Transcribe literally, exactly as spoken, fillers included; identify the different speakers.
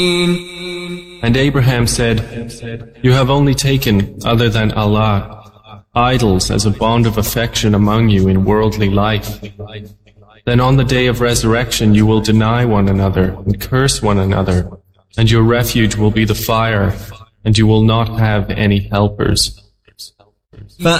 Speaker 1: And Abraham said, "You have only taken, other than Allah, idols as a bond of affection among you in worldly life. Then on the day of resurrection you will deny one another and curse one another, and your refuge will be the fire, and you will not have any helpers."